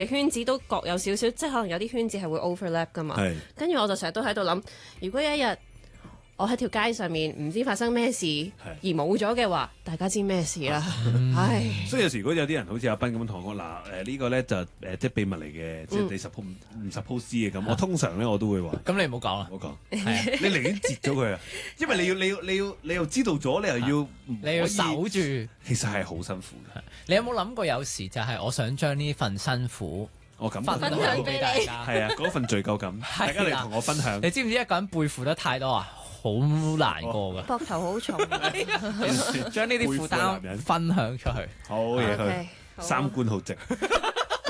圈子都各有少少，即係可能有啲圈子係會 overlap 噶嘛。 係跟住我就成日都喺度諗，如果有一日我喺條街上面唔知發生咩事而冇咗嘅話，大家知咩事啦？唉， 所以有時如果有啲人好似阿斌咁同我講呢個咧就即係秘密嚟嘅，即係你唔 suppose 知嘅咁。我通常咧我都會話， 咁你唔好講啦， 唔好講， 係啊你寧願截咗佢啊，因為你又知道咗，你又要你要守住。 其實係好辛苦嘅。 你有冇諗過有時就係我想將呢份辛苦我感覺分分享享俾大家？ 係啊，嗰份罪疚感，大家嚟同我分享。 你知唔知一個人背負得太多啊，好難過噶。 膊頭好重。 將呢啲負擔分享出去。 好嘢佢 OK，好三觀好直。